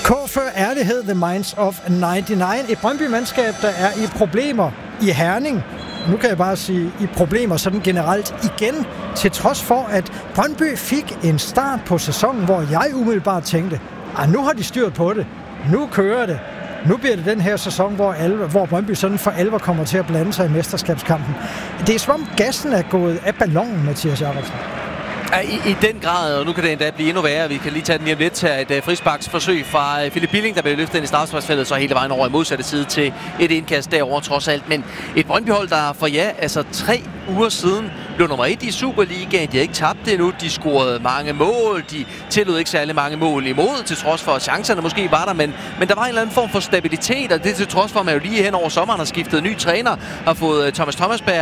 K før ærlighed, The Minds of 99. Et Brøndby-mandskab, der er i problemer i Herning. Nu kan jeg bare sige i problemer sådan generelt igen, til trods for, at Brøndby fik en start på sæsonen, hvor jeg umiddelbart tænkte, nu har de styrt på det, nu kører det. Nu bliver det den her sæson, hvor Brøndby sådan for alvor kommer til at blande sig i mesterskabskampen. Det er som om gassen er gået af ballonen, Mathias Jakobsen. I den grad, og nu kan det endda blive endnu værre. Vi kan lige tage den lige om lidt her. Et frisparksforsøg fra Philip Billing, der blev løftet ind i straffesparksfeltet, så hele vejen over i modsatte side til et indkast derovre trods alt. Men et Brøndby-hold, der for 3 uger siden blev nummer 1 i Superligaen. De har ikke tabt det endnu. De scorede mange mål. De tillod ikke særlig mange mål imod, til trods for, at chancerne måske var der. Men der var en eller anden form for stabilitet, og det til trods for, at man jo lige hen over sommeren har skiftet ny træner, har fået Thomas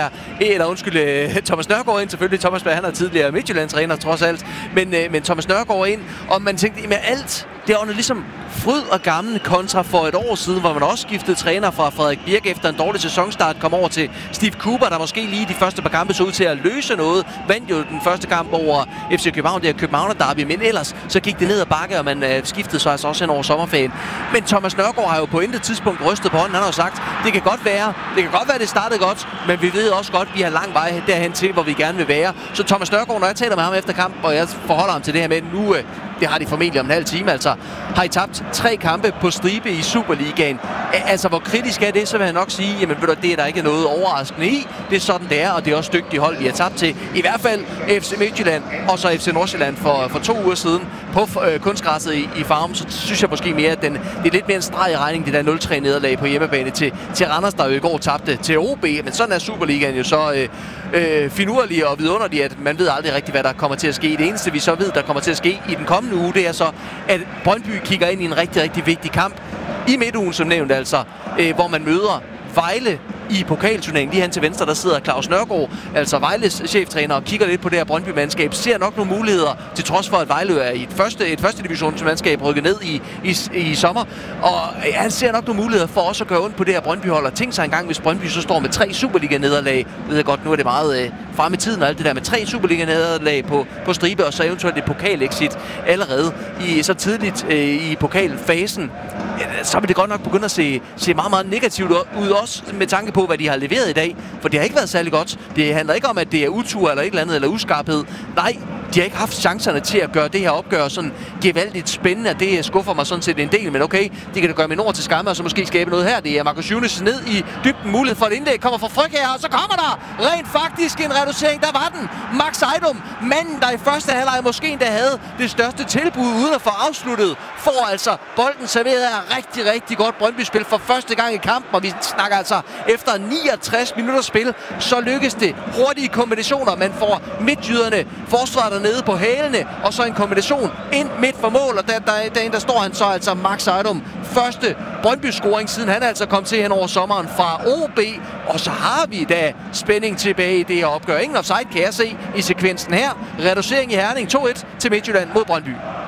Nørgaard ind. Selvfølgelig Thomas Berg, han er tidligere Midtjylland-træner trods alt. Men Thomas Nørgaard ind, og man tænkte, med alt, det er jo ligesom fryd og gammel kontra for et år siden, hvor man også skiftede træner fra Frederik Birk efter en dårlig sæsonstart, kom over til Steve Cooper, der måske lige de første par kampe så ud til at løse noget. Vandt jo den første kamp over FC København, det er Københavner-derby, men ellers så gik det ned ad bakke, og man skiftede så altså også hen over sommerferien. Men Thomas Nørgaard har jo på intet tidspunkt rystet på hånden. Han har jo sagt, det kan godt være, det startede godt, men vi ved også godt, at vi har lang vej derhen til, hvor vi gerne vil være. Så Thomas Nørgaard, når jeg taler med ham efter kampen, og jeg forholder ham til det her med nu, det har de formentlig om en halv time, altså har I tabt 3 kampe på stribe i Superligaen. Altså, hvor kritisk er det, så vil jeg nok sige, jamen ved du, det er der ikke noget overraskende i. Det er sådan, det er, og det er også dygtige hold, I har tabt til. I hvert fald FC Midtjylland, og så FC Nordsjælland for 2 uger siden på kunstgræsset i Farum. Så synes jeg måske mere, at det er lidt mere en streg i regning, det der 0-3 nederlag på hjemmebane til Randers, der jo i går tabte til OB. Men sådan er Superligaen jo så finurlig og vidunderlig, at man ved aldrig rigtigt, hvad der kommer til at ske. Det eneste, vi så ved, der kommer til at ske i den kommende uge, det er så, at Brøndby kigger ind i en rigtig, rigtig vigtig kamp i midtugen, som nævnt altså, hvor man møder Vejle i pokalturneringen. Lige hen til venstre, der sidder Claus Nørgaard, altså Vejles cheftræner, og kigger lidt på det her Brøndby-mandskab. Ser nok nogle muligheder, til trods for, at Vejle er i et første divisionsmandskab rykket ned i sommer. Og han ser nok nogle muligheder for også at gøre ondt på det her Brøndby-hold. Og tænk sig engang, hvis Brøndby så står med 3 Superliga-nederlag. Jeg ved godt, nu er det meget frem i tiden og alt det der med 3 Superliga-nederlag på stribe, og så eventuelt et pokalexit allerede så tidligt i pokalfasen. Så vil det godt nok begynde at se meget, meget negativt ud, også med tanke på, hvad de har leveret i dag. For det har ikke været særlig godt. Det handler ikke om, at det er utur eller et eller andet, eller uskarphed. Nej, de har ikke haft chancerne til at gøre det her opgør sådan gevaldigt spændende. Det skuffer mig sådan set en del, men okay, de kan da gøre min ord til skamme, og så måske skabe noget her. Det er Marcus Younes ned i dybden. Mulighed for et indlæg kommer fra Frøkjær, og så kommer der rent faktisk en reducering. Der var den. Max Ejdum, manden, der i første halvleg måske endda havde det største tilbud uden at få afsluttet, får altså bolden serveret af rigtig, rigtig godt Brøndby-spil for første gang i kampen, og vi snakker altså efter 69 minutter spil, så lykkes det hurtige kombinationer. Man får midtjyderne, forsvaret nede på hælene, og så en kombination ind midt for mål, og der står han så altså Max Ejdum. Første Brøndby-scoring, siden han altså kom til hen over sommeren fra OB, og så har vi da spænding tilbage i det her opgør. Ingen offside kan jeg se i sekvensen her. Reducering i Herning 2-1 til Midtjylland mod Brøndby.